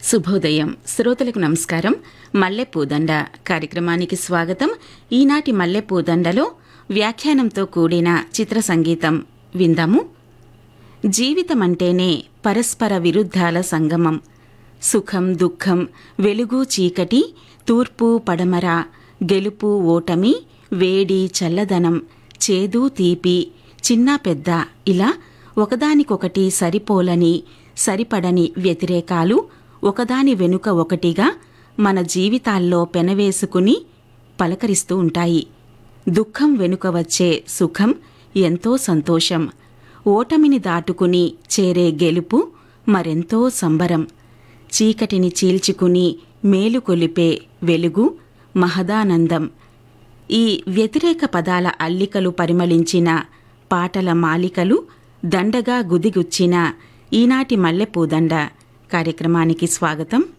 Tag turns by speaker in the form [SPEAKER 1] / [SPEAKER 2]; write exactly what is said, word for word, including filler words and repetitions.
[SPEAKER 1] శుభోదయం శ్రోతలకు నమస్కారం. మల్లెపూదండ కార్యక్రమానికి స్వాగతం. ఈనాటి మల్లెపూదండలో వ్యాఖ్యానంతో కూడిన చిత్ర సంగీతం విందాము. జీవితమంటేనే పరస్పర విరుద్ధాల సంగమం. సుఖం దుఃఖం, వెలుగు చీకటి, తూర్పు పడమర, గెలుపు ఓటమి, వేడి చల్లదనం, చేదు తీపి, చిన్న పెద్ద, ఇలా ఒకదానికొకటి సరిపోలని సరిపడని వ్యతిరేకాలు ఒకదాని వెనుక ఒకటిగా మన జీవితాల్లో పెనవేసుకుని పలకరిస్తూ ఉంటాయి. దుఃఖం వెనుక వచ్చే సుఖం ఎంతో సంతోషం, ఓటమిని దాటుకుని చేరే గెలుపు మరెంతో సంబరం, చీకటిని చీల్చుకుని మేలు కొలిపే వెలుగు మహదానందం. ఈ వ్యతిరేక పదాల అల్లికలు పరిమళించిన పాటల మాలికలు దండగా గుదిగుచ్చిన ఈనాటి మల్లెపూదండ కార్యక్రమానికి స్వాగతం.